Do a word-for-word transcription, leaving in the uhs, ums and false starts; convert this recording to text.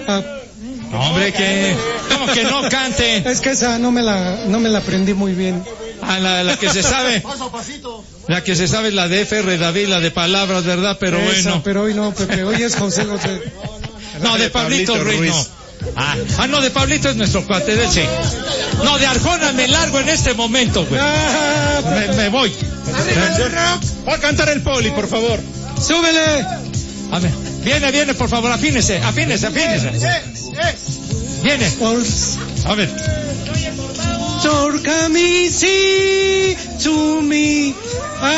Ah, Hombre, que... ¿Cómo que no cante? es que esa no me la, no me la aprendí muy bien. Ah, la, la que se sabe. La que se sabe es la de F R David, la de palabras, ¿verdad? Pero Esa, bueno. pero hoy no, Pepe, hoy es José José. No, de Pablito Ruiz, no. Ah, ah, no, de Pablito es nuestro cuate, de ese. No, de Arjona me largo en este momento, güey. Ah, Me, me voy. Va a cantar el Poli, por favor. ¡Súbele! A ver, viene, viene, por favor, afínese, afínese, afínese. Viene. A ver. Your coming see to me.